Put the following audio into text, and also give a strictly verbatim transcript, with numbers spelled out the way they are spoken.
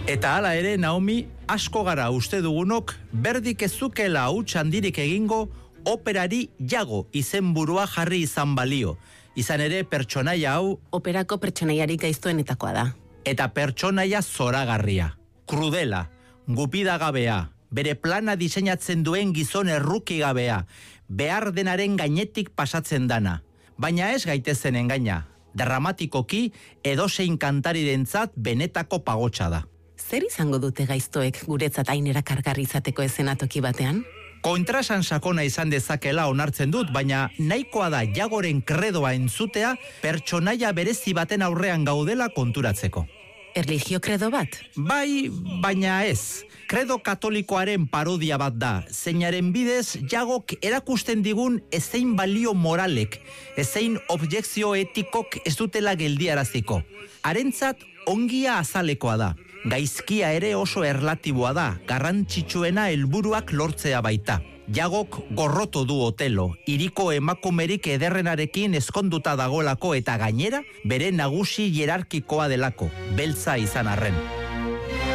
Eta hala ere, Naomi, asko gara uste dugunok, berdik ez zukela huts handirik egingo, operari Iago izenburua jarri izan balio. Izan ere, pertsonaia hau... Operako pertsonaiarik gaiztoenetakoa da. Eta pertsonaia zoragarria. Krudela, gupidagabea, bere plana diseinatzen duen gizon errukigabea, behar denaren gainetik pasatzen dana. Baina ez gaitezen engaina, dramatikoki edozein kantarirentzat benetako pagotxa da. Zer izango dute gaiztoek guretzat hain erakargarri izateko eszenatoki batean? Kontrasan sakona izan dezakela onartzen dut, baina nahikoa da Iagoren kredoa entzutea pertsonaia berezi baten aurrean gaudela konturatzeko. Erlijio kredo bat? Bai, baina ez. Kredo katolikoaren parodia bat da, zeinaren bidez Iagok erakusten digun ezein balio moralek, ezein objekzio etikok ez dutela geldiaraziko. Harentzat ongia azalekoa da. Gaizkia ere oso erlatiboa da, garrantzitsuena helburuak lortzea baita. Iagok gorroto du Otelo, hiriko emakumerik ederrenarekin ezkonduta dagoelako eta gainera bere nagusi hierarkikoa delako, beltza izan arren.